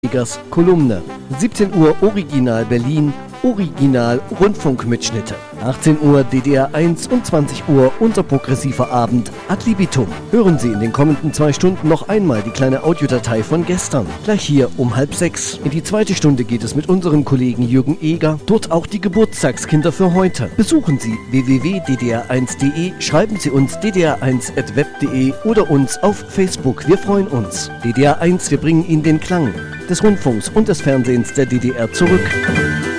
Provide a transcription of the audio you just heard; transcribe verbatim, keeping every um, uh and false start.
Egers Kolumne. siebzehn Uhr Original Berlin, Original Rundfunkmitschnitte. achtzehn Uhr D D R eins und zwanzig Uhr unser progressiver Abend Ad libitum. Hören Sie in den kommenden zwei Stunden noch einmal die kleine Audiodatei von gestern. Gleich hier um halb sechs. In die zweite Stunde geht es mit unserem Kollegen Jürgen Eger. Dort auch die Geburtstagskinder für heute. Besuchen Sie w w w punkt d d r eins punkt d e, schreiben Sie uns d d r eins at web punkt d e oder uns auf Facebook. Wir freuen uns. D D R eins, wir bringen Ihnen den Klang des Rundfunks und des Fernsehens der D D R zurück.